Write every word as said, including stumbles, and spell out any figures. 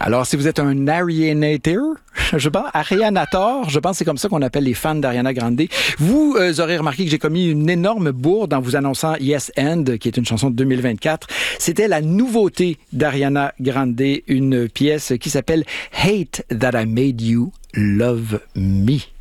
Alors, si vous êtes un Arianator, je pense, Arianator, je pense que c'est comme ça qu'on appelle les fans d'Ariana Grande, vous euh, aurez remarqué que j'ai commis une énorme bourde en vous annonçant Yes And, qui est une chanson de deux mille vingt-quatre. C'était la nouveauté d'Ariana Grande, une pièce qui s'appelle Hate That I Made You Love Me.